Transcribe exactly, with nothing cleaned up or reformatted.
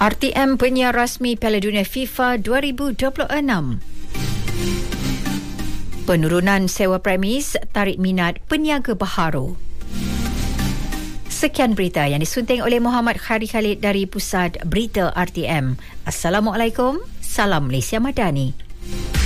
R T M penyiar rasmi Piala Dunia FIFA dua ribu dua puluh enam. Penurunan sewa premis tarik minat peniaga baharu. Sekian berita yang disunting oleh Muhammad Khari Khalid dari Pusat Berita R T M. Assalamualaikum, salam Malaysia Madani.